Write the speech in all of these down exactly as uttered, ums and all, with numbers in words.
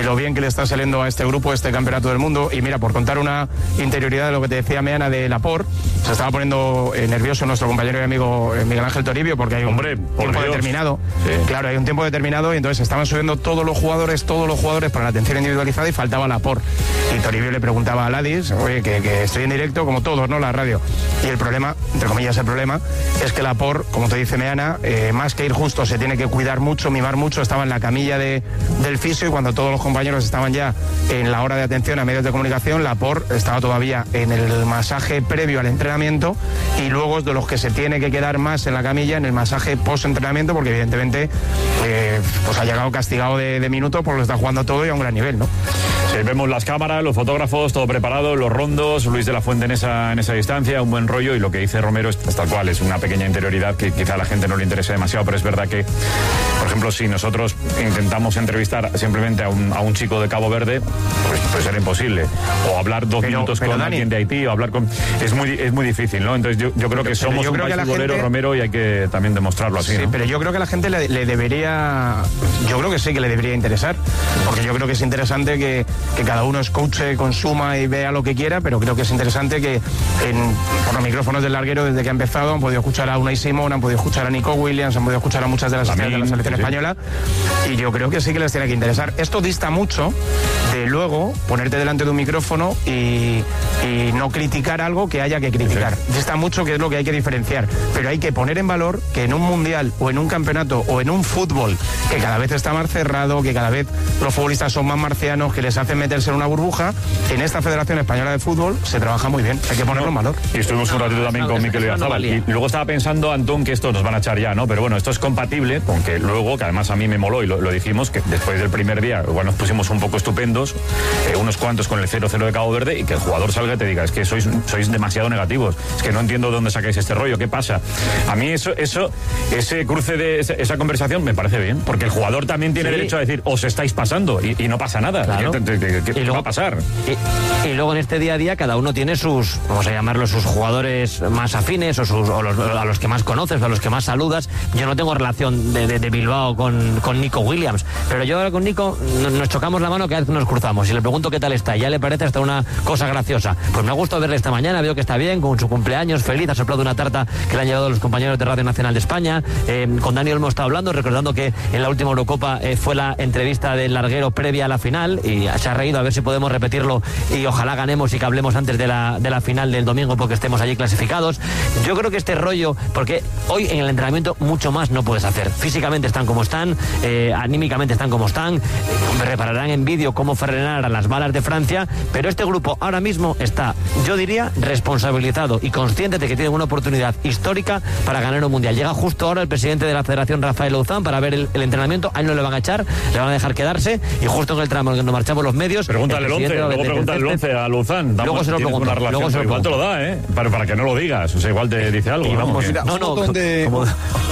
de lo bien que le está saliendo a este grupo, este campeonato del mundo. Y mira, por contar una interioridad de lo que te decía Meana de Laporte, se estaba poniendo eh, nervioso nuestro compañero y amigo eh, Miguel Ángel Toribio, porque hay un Hombre, tiempo determinado. Sí. Claro, hay un tiempo determinado y entonces estaban subiendo todos los jugadores, todos los jugadores para la atención individualizada y faltaba Laporte. Y Toribio le preguntaba a Ladis, oye, que, que estoy en directo como todos, ¿no? La radio. Y el problema, entre comillas el problema, es que Laporte, como te dice Meana, eh, más que ir justo, se tiene que cuidar mucho, mimar mucho. Estaba en la camilla de, del fisio y cuando todos los compañeros estaban ya en la hora de atención a medios de comunicación, Laporte estaba todavía en el masaje previo al entrenamiento y luego es de los que se tiene que quedar más en la camilla en el masaje post-entrenamiento, porque evidentemente eh, pues ha llegado castigado de, de minutos porque lo está jugando todo y a un gran nivel, ¿no? Sí, vemos las cámaras, los fotógrafos, todo preparado, los rondos, Luis de la Fuente en esa, en esa distancia, un buen rollo, y lo que dice Romero es tal cual, es una pequeña interioridad que quizá a la gente no le interese demasiado, pero es verdad que, por ejemplo, si nosotros intentamos entrevistar simplemente a un, a un chico de Cabo Verde, pues, pues era imposible, o hablar dos pero, minutos pero con Dani, alguien de Haití, o hablar con... Es muy, es muy difícil, ¿no? Entonces yo, yo creo que pero somos un país futbolero, gente... Romero, y hay que también demostrarlo así, Sí, ¿no? pero yo creo que a la gente le, le debería... Yo creo que sí que le debería interesar, porque yo creo que es interesante que, que cada uno escuche, consuma y vea lo que quiera, pero creo que es interesante que en, por los micrófonos del larguero, desde que ha empezado, han podido escuchar a Unai Simón, han podido escuchar a Nico Williams, han podido escuchar a muchas de las estrellas de la selección sí. española, y yo creo que sí que les tiene que interesar. Esto dista mucho de luego ponerte delante de un micrófono y, y no criticar algo que haya que criticar. Sí. Dista mucho, que es lo que hay que diferenciar, pero hay que poner en valor que en un mundial o en un campeonato o en un fútbol que cada vez está más cerrado, que cada vez los futbolistas son más marcianos, que les hacen meterse en una burbuja, en esta Federación Española de Fútbol se trabaja muy bien, hay que ponerlo en valor. Y estuvimos un ratito también con Mikel Oyarzabal, y luego estaba pensando, Antón, que esto nos van a echar ya, ¿no? Pero bueno, esto es compatible con que luego, que además a mí me moló y lo, lo dijimos, que después del primer día igual nos pusimos un poco estupendos, eh, unos cuantos con el cero cero de Cabo Verde, y que el jugador salga y te diga, es que sois, sois demasiado negativos, es que no entiendo de dónde sacáis este rollo, ¿qué pasa? A mí eso, eso ese cruce de esa, esa conversación me parece bien, porque el jugador también tiene sí. derecho a decir, os estáis pasando, y, y no pasa nada. Claro. ¿Qué, qué, qué, qué, qué va a pasar? Y, y luego en este día a día cada uno tiene sus, vamos a llamarlo, sus jugadores más afines o, sus, o los, a los que más conoces o a los que más saludas. Yo no tengo relación de, de, de Bilbao con, con Nico Williams, pero yo ahora con Nico nos chocamos la mano cada vez que nos cruzamos y le pregunto qué tal está, y ya le parece hasta una cosa graciosa. Pues me ha gustado verle esta mañana, veo que está bien, con su cumpleaños, feliz, ha soplado una tarta que le han llevado los compañeros de Radio Nacional de España. Eh, con Daniel hemos estado hablando, recordando que en la última Eurocopa eh, fue la entrevista del larguero previa a la final, y se ha reído, a ver si podemos repetirlo y ojalá ganemos y que hablemos antes de la, de la final del domingo porque estemos allí clasificados. Yo creo que este rollo, porque hoy en el entrenamiento mucho más no puedes hacer, físicamente están como están, eh, anímicamente están como están, eh, repararán en vídeo cómo frenar a las balas de Francia, pero este grupo ahora mismo está, yo diría, responsabilizado y consciente de que tienen una oportunidad histórica para ganar un mundial. Llega justo ahora el presidente de la Federación, Rafael Louzán, para ver el, el entrenamiento, a él no le van a echar, le van a dejar quedarse, y justo en el tramo en que nos marchamos los medios, pregúntale el once, luego pregúntale el once a Louzán. Luego se lo pregunto, una relación, luego se lo igual te lo da, ¿eh? Para, para que no lo digas, o sea, igual te dice algo. Y vamos, mira, no, no, donde... como...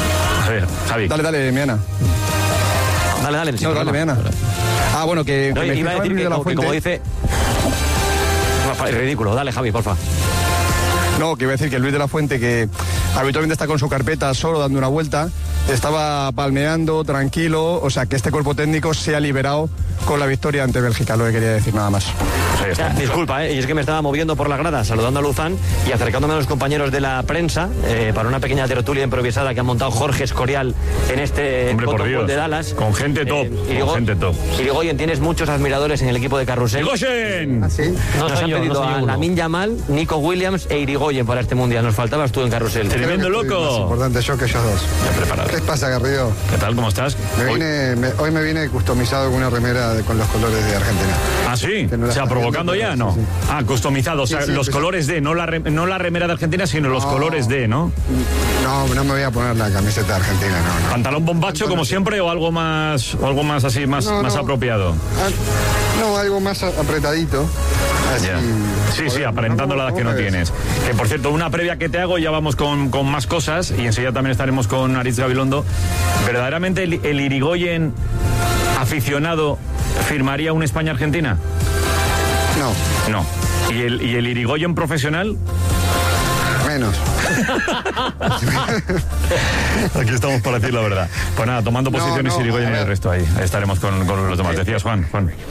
Javi. Dale, dale, Meana. Dale, dale. No, dale, Meana. Ah, bueno, que... No, que iba a decir que, como, que como dice... Es ridículo, dale, Javi, porfa. No, que iba a decir que Luis de la Fuente, que habitualmente está con su carpeta solo dando una vuelta, estaba palmeando, tranquilo, o sea, que este cuerpo técnico se ha liberado con la victoria ante Bélgica, lo que quería decir nada más. O sea, disculpa, ¿eh? Y es que me estaba moviendo por la grada, saludando a Louzán y acercándome a los compañeros de la prensa eh, para una pequeña tertulia improvisada que ha montado Jorge Escorial en este fútbol de Dallas. Con gente top, eh, Irigo, con gente top. Irigoyen, tienes muchos admiradores en el equipo de Carrusel. ¡Irigoyen! ¿Ah, sí? Nos no han yo, pedido no a Lamine Yamal, Nico Williams e Irigoyen para este mundial. Nos faltabas tú en Carrusel. Tremendo loco. Más importante yo que ellos dos. Ya preparado. ¿Qué pasa, Garrido? ¿Qué tal? ¿Cómo estás? Me hoy... Vine, me, hoy me vine customizado con una remera de, con los colores de Argentina. ¿Ah, sí? No o sea, provocando ya, ¿no? Sí, sí. Ah, customizado, o sea, sí, sí, los sí, colores de, no la, re, no la remera de Argentina, sino no, los colores de, ¿no? No, no me voy a poner la camiseta de Argentina, no. no. ¿Pantalón bombacho como siempre o algo más, o algo más así, más, no, más no. apropiado? Ah, no, algo más apretadito. Así, yeah. Sí, sí, aparentando las que no tienes. Que por cierto, una previa que te hago, ya vamos con, con más cosas y enseguida también estaremos con Aritz Gabilondo. ¿Verdaderamente el, el Irigoyen aficionado firmaría una España-Argentina? No. No. ¿Y el, y el Irigoyen profesional? Menos. Aquí estamos para decir la verdad. Pues nada, tomando posiciones, no, no, Irigoyen y el resto ahí. Ahí estaremos con, con los demás. Decías, Juan, Juan.